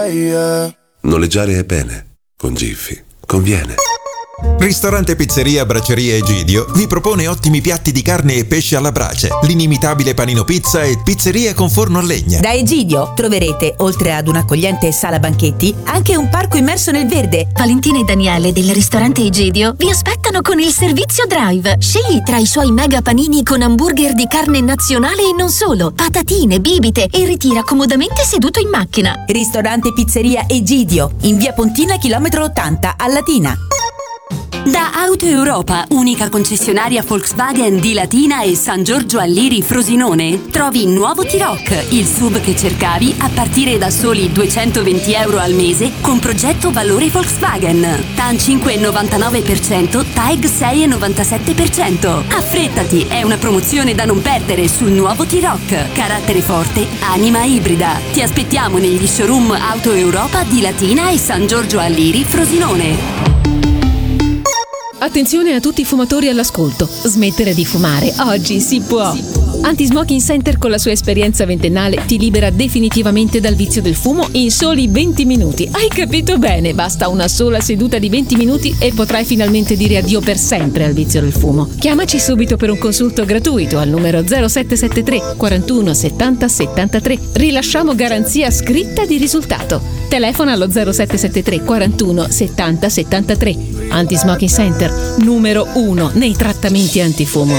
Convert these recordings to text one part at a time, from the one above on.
Noleggiare è bene, con Jiffy conviene. Ristorante Pizzeria Bracceria Egidio vi propone ottimi piatti di carne e pesce alla brace, l'inimitabile panino pizza e pizzeria con forno a legna. Da Egidio troverete, oltre ad un'accogliente sala banchetti, anche un parco immerso nel verde. Valentina e Daniele del ristorante Egidio vi aspettano con il servizio drive. Scegli tra i suoi mega panini con hamburger di carne nazionale e non solo, patatine, bibite e ritira comodamente seduto in macchina. Ristorante Pizzeria Egidio, in via Pontina, chilometro 80, a Latina. Da Auto Europa, unica concessionaria Volkswagen di Latina e San Giorgio Alliri Frosinone, trovi il nuovo T-Roc, il SUV che cercavi a partire da soli €220 al mese con progetto valore Volkswagen. TAN 5,99%, TAEG 6,97%. Affrettati, è una promozione da non perdere sul nuovo T-Roc. Carattere forte, anima ibrida. Ti aspettiamo negli showroom Auto Europa di Latina e San Giorgio Alliri Frosinone. Attenzione a tutti i fumatori all'ascolto. Smettere di fumare oggi si può. Anti-Smoking Center con la sua esperienza ventennale ti libera definitivamente dal vizio del fumo in soli 20 minuti. Hai capito bene? Basta una sola seduta di 20 minuti e potrai finalmente dire addio per sempre al vizio del fumo. Chiamaci subito per un consulto gratuito al numero 0773 41 70 73. Rilasciamo garanzia scritta di risultato. Telefona allo 0773 41 70 73. Anti-Smoking Center, numero 1 nei trattamenti antifumo.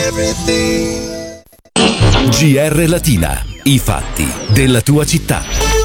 GR Latina, i fatti della tua città.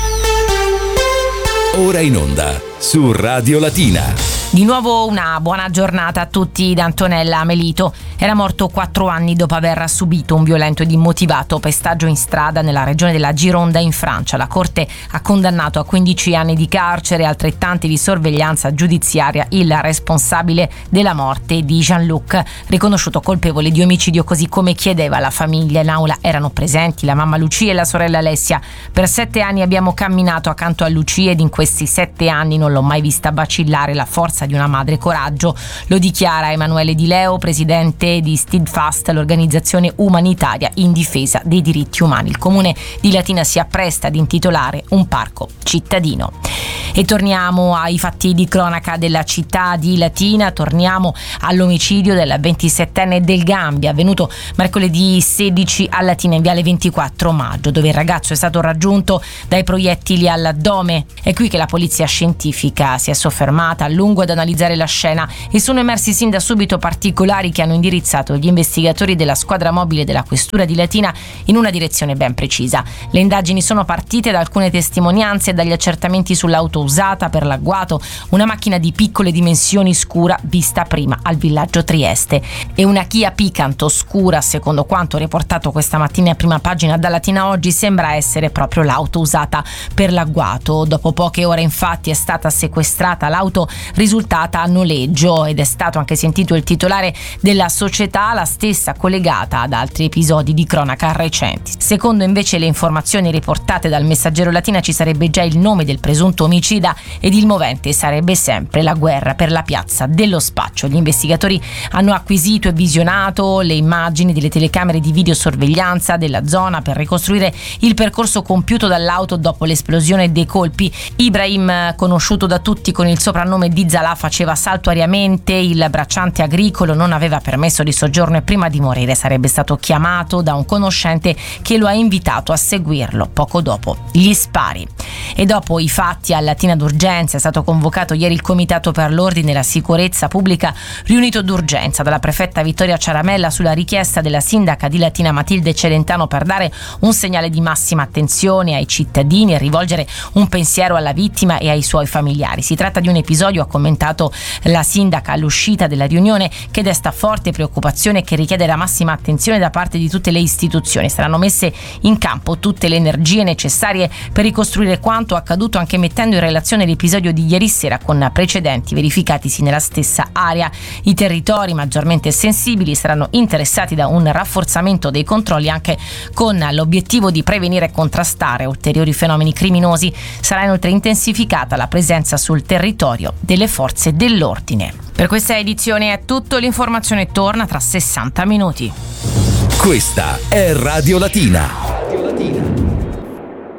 Ora in onda su Radio Latina. Di nuovo una buona giornata a tutti da Antonella Melito. Era morto 4 anni dopo aver subito un violento ed immotivato pestaggio in strada nella regione della Gironda in Francia. La Corte ha condannato a 15 anni di carcere e altrettanti di sorveglianza giudiziaria il responsabile della morte di Jean-Luc, riconosciuto colpevole di omicidio così come chiedeva la famiglia. In aula erano presenti la mamma Lucia e la sorella Alessia. Per 7 anni abbiamo camminato accanto a Lucia ed in questi 7 anni non l'ho mai vista vacillare. La forza di una madre, coraggio, lo dichiara Emanuele Di Leo, presidente di Steadfast, l'organizzazione umanitaria in difesa dei diritti umani. Il comune di Latina si appresta ad intitolare un parco cittadino. E torniamo ai fatti di cronaca della città di Latina, torniamo all'omicidio del 27enne del Gambia, avvenuto mercoledì 16 a Latina in viale 24 maggio, dove il ragazzo è stato raggiunto dai proiettili all'addome. È qui che la polizia scientifica si è soffermata a lungo ad analizzare la scena e sono emersi sin da subito particolari che hanno indirizzato gli investigatori della squadra mobile della questura di Latina in una direzione ben precisa. Le indagini sono partite da alcune testimonianze e dagli accertamenti sull'auto usata per l'agguato, una macchina di piccole dimensioni scura vista prima al villaggio Trieste e una Kia Picanto scura, secondo quanto riportato questa mattina a prima pagina da Latina Oggi, sembra essere proprio l'auto usata per l'agguato. Dopo poche ore infatti è stata sequestrata l'auto risultata a noleggio ed è stato anche sentito il titolare della società, la stessa collegata ad altri episodi di cronaca recenti. Secondo invece le informazioni riportate dal Messaggero Latina ci sarebbe già il nome del presunto omicida ed il movente sarebbe sempre la guerra per la piazza dello Spaccio. Gli investigatori hanno acquisito e visionato le immagini delle telecamere di videosorveglianza della zona per ricostruire il percorso compiuto dall'auto dopo l'esplosione dei colpi. Ibrahim, conosciuto da tutti con il soprannome di Zalà, faceva saltuariamente il bracciante agricolo, non aveva permesso di soggiorno e prima di morire sarebbe stato chiamato da un conoscente che lo ha invitato a seguirlo. Poco dopo gli spari. E dopo i fatti a Latina d'urgenza è stato convocato ieri il Comitato per l'Ordine e la Sicurezza Pubblica, riunito d'urgenza dalla prefetta Vittoria Ciaramella sulla richiesta della sindaca di Latina Matilde Celentano per dare un segnale di massima attenzione ai cittadini e rivolgere un pensiero alla vittima e ai suoi familiari. Si tratta di un episodio, ha commentato la sindaca all'uscita della riunione, che desta forte preoccupazione e che richiede la massima attenzione da parte di tutte le istituzioni. Saranno messe in campo tutte le energie necessarie per ricostruire quanto accaduto, anche mettendo in relazione l'episodio di ieri sera con precedenti verificatisi nella stessa area. I territori maggiormente sensibili saranno interessati da un rafforzamento dei controlli, anche con l'obiettivo di prevenire e contrastare ulteriori fenomeni criminosi. Sarà inoltre intensificata la presenza sul territorio delle forze dell'ordine. Per questa edizione è tutto, l'informazione torna tra 60 minuti. Questa è Radio Latina.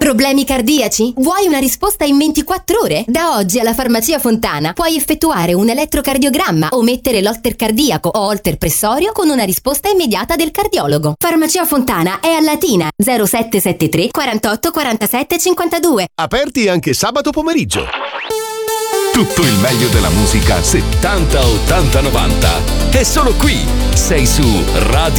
Problemi cardiaci? Vuoi una risposta in 24 ore? Da oggi alla Farmacia Fontana puoi effettuare un elettrocardiogramma o mettere l'holter cardiaco o holter pressorio con una risposta immediata del cardiologo. Farmacia Fontana è a Latina 0773 48 47 52. Aperti anche sabato pomeriggio. Tutto il meglio della musica 70, 80, 90 è solo qui. Sei su Radio